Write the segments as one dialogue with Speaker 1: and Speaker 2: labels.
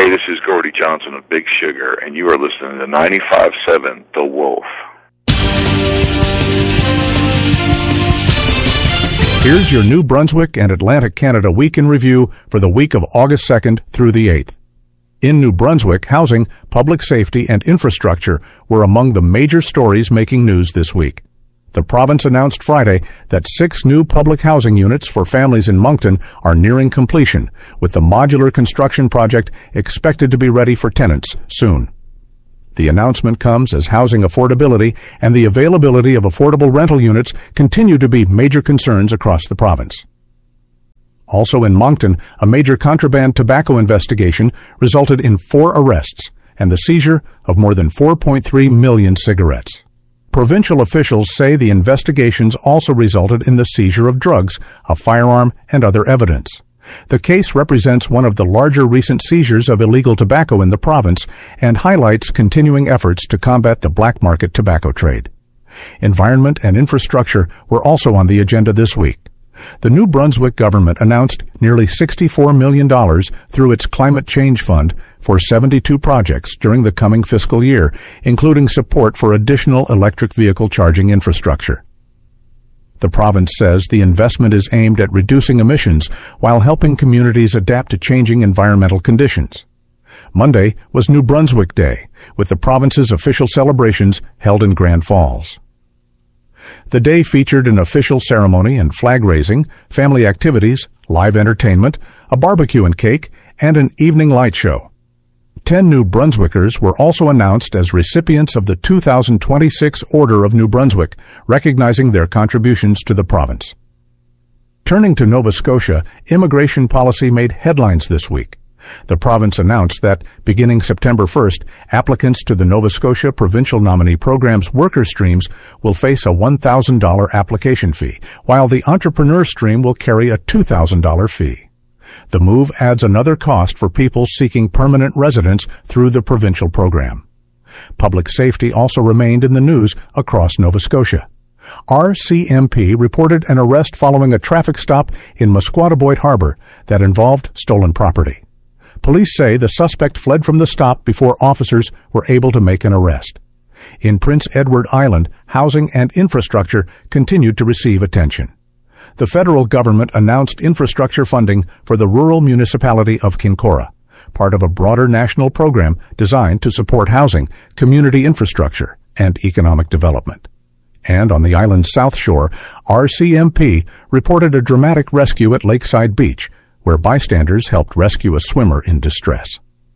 Speaker 1: Hey, this is Gordy Johnson of Big Sugar, and you are listening to 95.7 The Wolf.
Speaker 2: Here's your New Brunswick and Atlantic Canada Week in Review for the week of August 2nd through the 8th. In New Brunswick, housing, public safety, and infrastructure were among the major stories making news this week. The province announced Friday that 6 new public housing units for families in Moncton are nearing completion, with the modular construction project expected to be ready for tenants soon. The announcement comes as housing affordability and the availability of affordable rental units continue to be major concerns across the province. Also in Moncton, a major contraband tobacco investigation resulted in 4 arrests and the seizure of more than 4.3 million cigarettes. Provincial officials say the investigations also resulted in the seizure of drugs, a firearm, and other evidence. The case represents one of the larger recent seizures of illegal tobacco in the province and highlights continuing efforts to combat the black market tobacco trade. Environment and infrastructure were also on the agenda this week. The New Brunswick government announced nearly $64 million through its Climate Change Fund for 72 projects during the coming fiscal year, including support for additional electric vehicle charging infrastructure. The province says the investment is aimed at reducing emissions while helping communities adapt to changing environmental conditions. Monday was New Brunswick Day, with the province's official celebrations held in Grand Falls. The day featured an official ceremony and flag-raising, family activities, live entertainment, a barbecue and cake, and an evening light show. 10 New Brunswickers were also announced as recipients of the 2026 Order of New Brunswick, recognizing their contributions to the province. Turning to Nova Scotia, immigration policy made headlines this week. The province announced that, beginning September 1st, applicants to the Nova Scotia Provincial Nominee Program's worker streams will face a $1,000 application fee, while the entrepreneur stream will carry a $2,000 fee. The move adds another cost for people seeking permanent residence through the provincial program. Public safety also remained in the news across Nova Scotia. RCMP reported an arrest following a traffic stop in Musquattaboit Harbour that involved stolen property. Police say the suspect fled from the stop before officers were able to make an arrest. In Prince Edward Island, housing and infrastructure continued to receive attention. The federal government announced infrastructure funding for the rural municipality of Kinkora, part of a broader national program designed to support housing, community infrastructure, and economic development. And on the island's south shore, RCMP reported a dramatic rescue at Lakeside Beach, where bystanders helped rescue a swimmer in distress.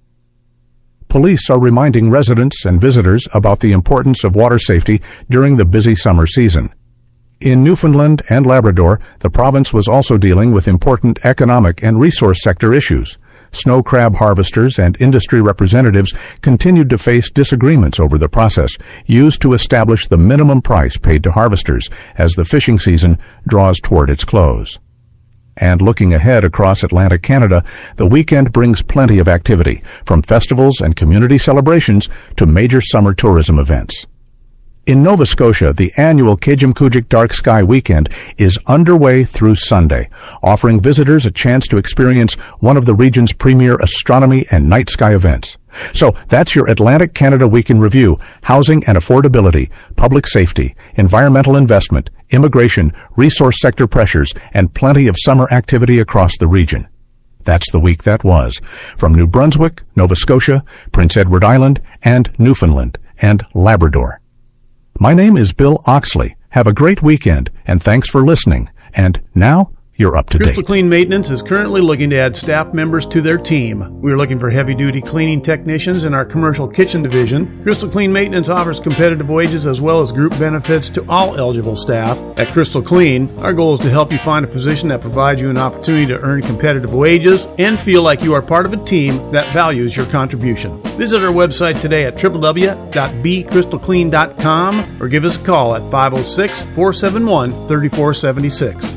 Speaker 2: Police are reminding residents and visitors about the importance of water safety during the busy summer season. In Newfoundland and Labrador, the province was also dealing with important economic and resource sector issues. Snow crab harvesters and industry representatives continued to face disagreements over the process used to establish the minimum price paid to harvesters as the fishing season draws toward its close. And looking ahead across Atlantic Canada, the weekend brings plenty of activity, from festivals and community celebrations to major summer tourism events. In Nova Scotia, the annual Kejimkujik Dark Sky Weekend is underway through Sunday, offering visitors a chance to experience one of the region's premier astronomy and night sky events. So that's your Atlantic Canada Week in Review: housing and affordability, public safety, environmental investment, immigration, resource sector pressures, and plenty of summer activity across the region. That's the week that was. From New Brunswick, Nova Scotia, Prince Edward Island, and Newfoundland, and Labrador. My name is Bill Oxley. Have a great weekend, and thanks for listening. And now, you're up to date.
Speaker 3: Crystal Clean Maintenance is currently looking to add staff members to their team. We are looking for heavy-duty cleaning technicians in our commercial kitchen division. Crystal Clean Maintenance offers competitive wages as well as group benefits to all eligible staff. At Crystal Clean, our goal is to help you find a position that provides you an opportunity to earn competitive wages and feel like you are part of a team that values your contribution. Visit our website today at www.becrystalclean.com or give us a call at 506-471-3476.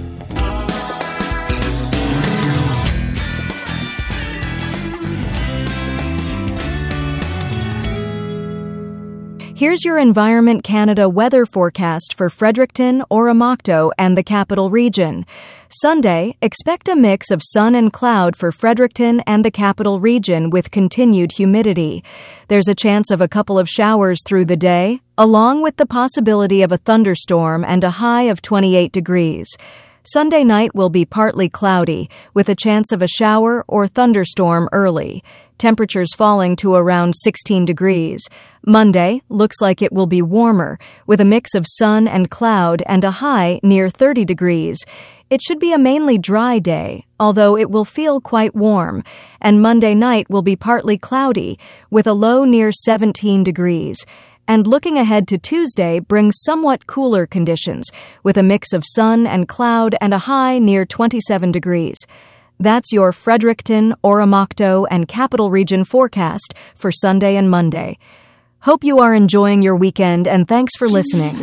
Speaker 4: Here's your Environment Canada weather forecast for Fredericton, Oromocto, and the Capital Region. Sunday, expect a mix of sun and cloud for Fredericton and the Capital Region with continued humidity. There's a chance of a couple of showers through the day, along with the possibility of a thunderstorm and a high of 28 degrees. Sunday night will be partly cloudy, with a chance of a shower or thunderstorm early. Temperatures falling to around 16 degrees. Monday looks like it will be warmer, with a mix of sun and cloud and a high near 30 degrees. It should be a mainly dry day, although it will feel quite warm. And Monday night will be partly cloudy, with a low near 17 degrees. And looking ahead to Tuesday brings somewhat cooler conditions, with a mix of sun and cloud and a high near 27 degrees. That's your Fredericton, Oromocto, and Capital Region forecast for Sunday and Monday. Hope you are enjoying your weekend, and thanks for listening.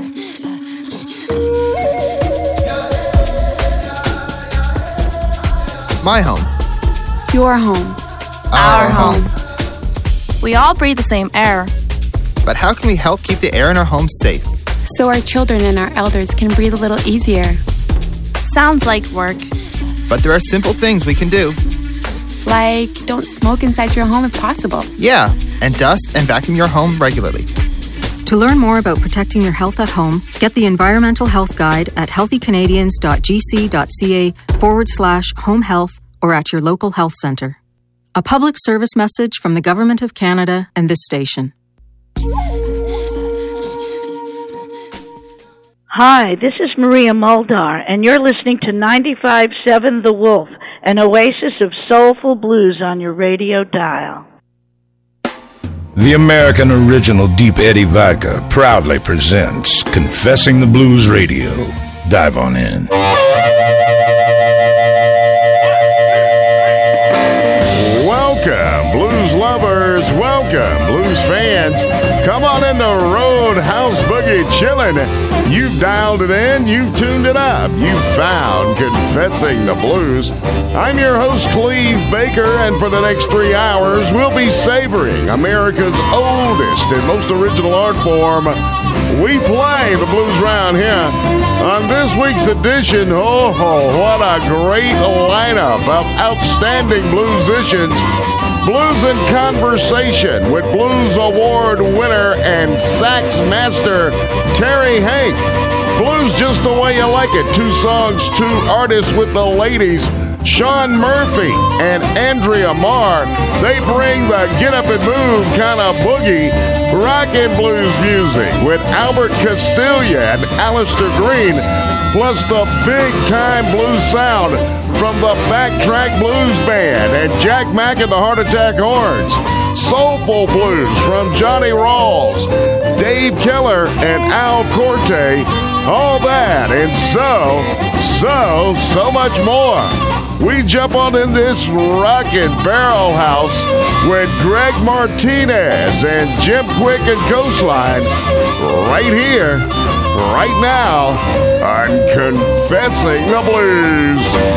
Speaker 5: My home.
Speaker 6: Your home.
Speaker 5: Our home.
Speaker 6: We all breathe the same air.
Speaker 5: But how can we help keep the air in our homes safe?
Speaker 6: So our children and our elders can breathe a little easier. Sounds like work.
Speaker 5: But there are simple things we can do.
Speaker 6: Like, don't smoke inside your home if possible.
Speaker 5: Yeah, and dust and vacuum your home regularly.
Speaker 7: To learn more about protecting your health at home, get the Environmental Health Guide at healthycanadians.gc.ca/home health or at your local health centre. A public service message from the Government of Canada and this station.
Speaker 8: Hi, this is Maria Muldar, and you're listening to 95.7 The Wolf, an oasis of soulful blues on your radio dial.
Speaker 9: The American original Deep Eddy Vodka proudly presents Confessing the Blues Radio. Dive on in.
Speaker 10: Welcome, blues lovers. Welcome, blues fans. Come on in the Roadhouse Boogie chillin'. You've dialed it in. You've tuned it up. You've found Confessing the Blues. I'm your host, Cleve Baker, and for the next 3 hours, we'll be savoring America's oldest and most original art form. We play the blues round here. On this week's edition, what a great lineup of outstanding bluesicians. Blues in Conversation with Blues Award winner and sax master Terry Hank. Blues Just the Way You Like It. 2 songs, 2 artists with the ladies. Sean Murphy and Andrea Marr. They bring the get up and move kind of boogie rock and blues music with Albert Castilla and Alistair Green, plus the big time blues sound from the Backtrack Blues Band and Jack Mack and the Heart Attack Horns. Soulful blues from Johnny Rawls, Dave Keller, and Al Corte. All that and so much more. We jump on in this rockin' barrel house with Greg Martinez and Jim Quick and Coastline right here, right now on Confessing the Blues.